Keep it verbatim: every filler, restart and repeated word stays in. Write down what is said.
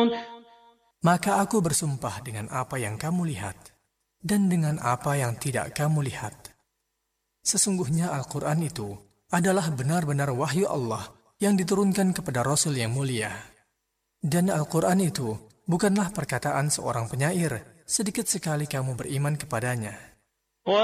Maka aku bersumpah dengan apa yang kamu lihat, dan dengan apa yang tidak kamu lihat. Sesungguhnya Al-Quran itu adalah benar-benar wahyu Allah yang diturunkan kepada Rasul yang mulia. Dan Al-Quran itu bukanlah perkataan seorang penyair, sedikit sekali kamu beriman kepadanya.